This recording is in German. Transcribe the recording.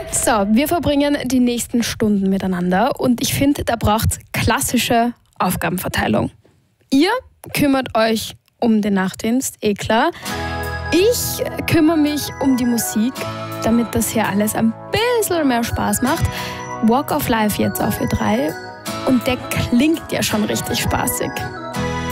So, wir verbringen die nächsten Stunden miteinander und ich finde, da braucht es klassische Aufgabenverteilung. Ihr kümmert euch um den Nachtdienst, klar. Ich kümmere mich um die Musik, damit das hier alles ein bisschen mehr Spaß macht. Walk of Life jetzt auf Ö3 und der klingt ja schon richtig spaßig.